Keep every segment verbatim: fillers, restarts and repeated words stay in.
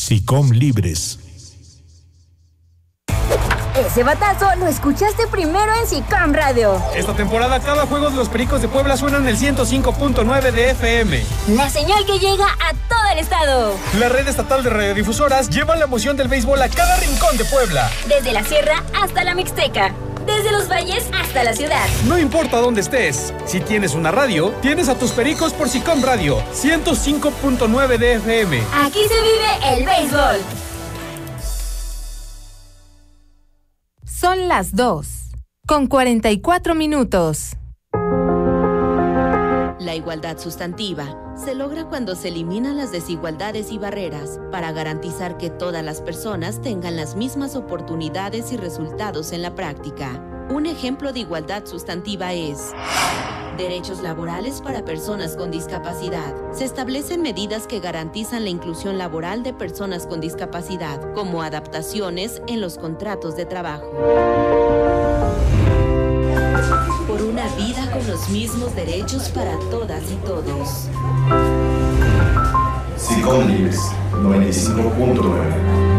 SICOM Libres. Ese batazo lo escuchaste primero en SICOM Radio. Esta temporada cada juego de los Pericos de Puebla suena en el ciento cinco punto nueve de F M. La señal que llega a todo el estado. La red estatal de radiodifusoras lleva la emoción del béisbol a cada rincón de Puebla. Desde la sierra hasta la Mixteca. Desde los valles hasta la ciudad. No importa dónde estés, si tienes una radio, tienes a tus Pericos por SICOM Radio, ciento cinco punto nueve de F M. Aquí se vive el béisbol. Son las dos, con cuarenta y cuatro minutos. La igualdad sustantiva se logra cuando se eliminan las desigualdades y barreras para garantizar que todas las personas tengan las mismas oportunidades y resultados en la práctica. Un ejemplo de igualdad sustantiva es derechos laborales para personas con discapacidad. Se establecen medidas que garantizan la inclusión laboral de personas con discapacidad, como adaptaciones en los contratos de trabajo. Por una vida con los mismos derechos para todas y todos. SICOM Libres, noventa y cinco punto nueve.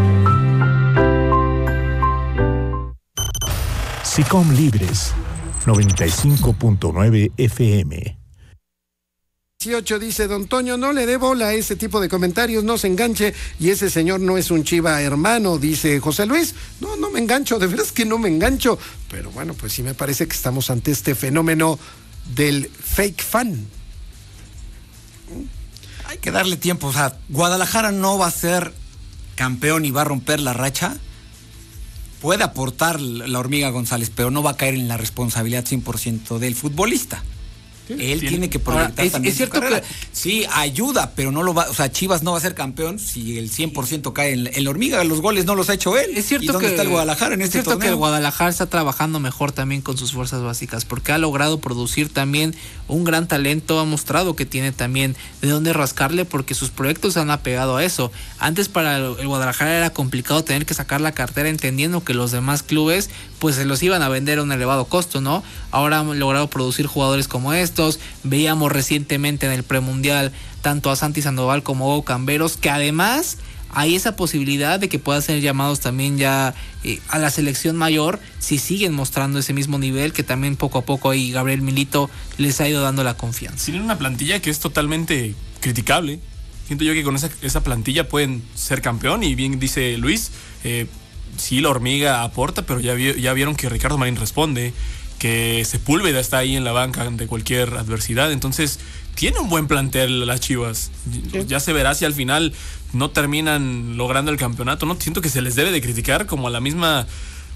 SICOM Libres, noventa y cinco punto nueve F M. dieciocho dice Don Toño, no le dé bola a ese tipo de comentarios, no se enganche, y ese señor no es un Chiva hermano, dice José Luis. No, no me engancho, de veras que no me engancho, pero bueno, pues sí me parece que estamos ante este fenómeno del fake fan. Hay que darle tiempo, o sea, Guadalajara no va a ser campeón y va a romper la racha. Puede aportar la Hormiga González, pero no va a caer en la responsabilidad cien por ciento del futbolista. Sí, Él tiene, tiene que proyectar Ahora, es, también es cierto su carrera. Que... Sí, ayuda, pero no lo va, o sea, Chivas no va a ser campeón si el cien por ciento cae en, en la Hormiga. Los goles no los ha hecho él. Es cierto. ¿Y dónde que, está el Guadalajara en este es cierto torneo? Que el Guadalajara está trabajando mejor también con sus fuerzas básicas, porque ha logrado producir también un gran talento, ha mostrado que tiene también de dónde rascarle, porque sus proyectos han apegado a eso. Antes para el Guadalajara era complicado tener que sacar la cartera, entendiendo que los demás clubes pues se los iban a vender a un elevado costo, ¿no? Ahora han logrado producir jugadores como estos. Veíamos recientemente en el premundial tanto a Santi Sandoval como a Hugo Camberos, que además hay esa posibilidad de que puedan ser llamados también ya eh, a la selección mayor si siguen mostrando ese mismo nivel, que también poco a poco ahí Gabriel Milito les ha ido dando la confianza. Tienen una plantilla que es totalmente criticable. Siento yo que con esa, esa plantilla pueden ser campeón, y bien dice Luis, eh, sí, la Hormiga aporta, pero ya, vi, ya vieron que Ricardo Marín responde, que Sepúlveda está ahí en la banca ante cualquier adversidad. Entonces tiene un buen plantel las Chivas. Sí. Ya se verá si al final no terminan logrando el campeonato. No siento que se les debe de criticar como a la misma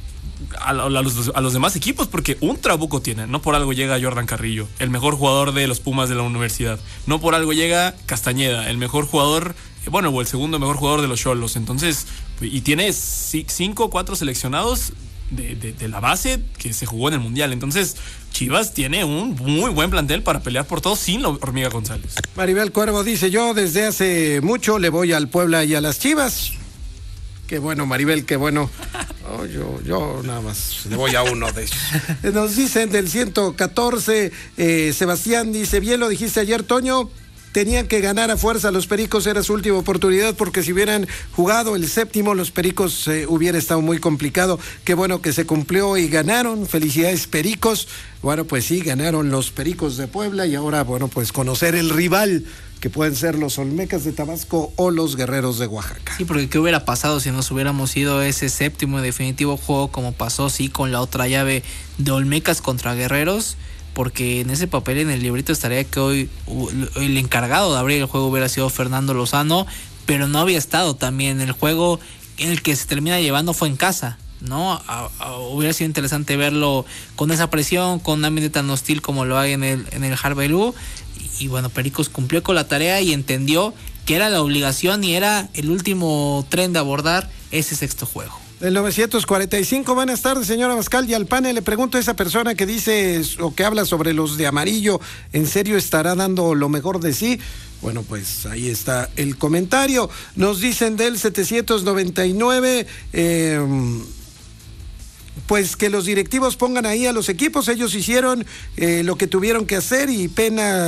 a, a, los, a los demás equipos, porque un trabuco tienen. No por algo llega Jordan Carrillo, el mejor jugador de los Pumas de la universidad. No por algo llega Castañeda, el mejor jugador, bueno, o el segundo mejor jugador de los Xolos. Entonces, y tiene cinco o cuatro seleccionados De, de, de la base que se jugó en el Mundial. Entonces Chivas tiene un muy buen plantel para pelear por todo sin la Hormiga González. Maribel Cuervo dice: yo desde hace mucho le voy al Puebla y a las Chivas. Qué bueno, Maribel, qué bueno. Oh, yo, yo nada más le voy a uno de ellos. Nos dicen del ciento catorce, eh, Sebastián dice: bien lo dijiste ayer, Toño, tenían que ganar a fuerza los Pericos, era su última oportunidad, porque si hubieran jugado el séptimo, los Pericos eh, hubiera estado muy complicado. Qué bueno que se cumplió y ganaron. Felicidades, Pericos. Bueno, pues sí, ganaron los Pericos de Puebla, y ahora, bueno, pues conocer el rival, que pueden ser los Olmecas de Tabasco o los Guerreros de Oaxaca. Sí, porque ¿qué hubiera pasado si nos hubiéramos ido a ese séptimo y definitivo juego, como pasó, sí, con la otra llave de Olmecas contra Guerreros? Porque en ese papel, en el librito, estaría que hoy el encargado de abrir el juego hubiera sido Fernando Lozano, pero no había estado también. El juego en el que se termina llevando fue en casa, ¿no? A, a, hubiera sido interesante verlo con esa presión, con un ambiente tan hostil como lo hay en el, en el Harvelú. Y, y bueno, Pericos cumplió con la tarea y entendió que era la obligación y era el último tren de abordar ese sexto juego. Del novecientos cuarenta y cinco, buenas tardes, señora Abascal, y al panel. Le pregunto a esa persona que dice o que habla sobre los de amarillo, ¿en serio estará dando lo mejor de sí? Bueno, pues ahí está el comentario. Nos dicen del setecientos noventa y nueve, eh, pues que los directivos pongan ahí a los equipos. Ellos hicieron eh, lo que tuvieron que hacer, y pena